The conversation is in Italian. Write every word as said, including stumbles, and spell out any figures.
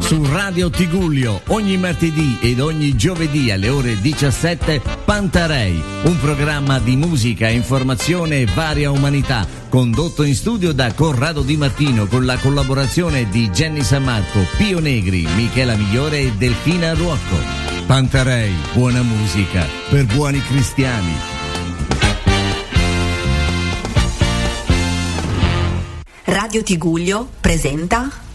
Su Radio Tigullio, ogni martedì ed ogni giovedì alle ore diciassette, Pantarei, un programma di musica, informazione e varia umanità, condotto in studio da Corrado Di Martino con la collaborazione di Jenny San Marco, Pio Negri, Michela Migliore e Delfina Ruocco. Pantarei, buona musica per buoni cristiani. Radio Tigullio presenta